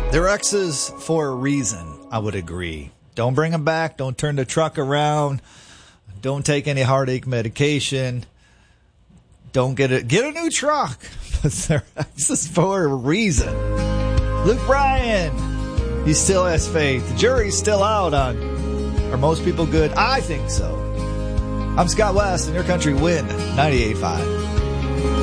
They're exes for a reason, I would agree. Don't bring them back. Don't turn the truck around. Don't take any heartache medication. Don't get a new truck. But they're exes for a reason. Luke Bryan, he still has faith. The jury's still out on, are most people good? I think so. I'm Scott West, and your country win 98.5.